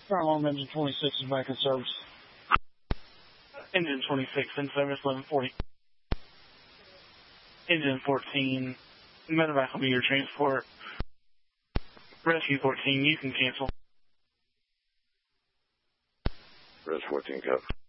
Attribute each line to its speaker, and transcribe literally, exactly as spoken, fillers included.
Speaker 1: Starlong Engine twenty-six is back in service.
Speaker 2: Engine twenty-six in service, eleven forty. Engine fourteen, medevac will be your transport. Rescue fourteen, you can cancel.
Speaker 3: Res fourteen, cover.